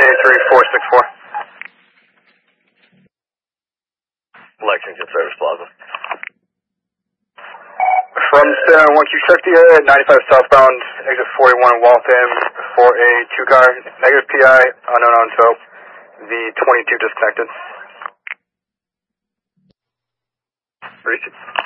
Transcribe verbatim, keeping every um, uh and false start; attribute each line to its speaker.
Speaker 1: eight three four six four.
Speaker 2: Lexington Service Plaza.
Speaker 1: From uh, one Q Shark Dia, ninety-five southbound, exit forty-one in Waltham, for a two-car, negative P I, unknown on tow, the twenty-two disconnected.
Speaker 2: Receive.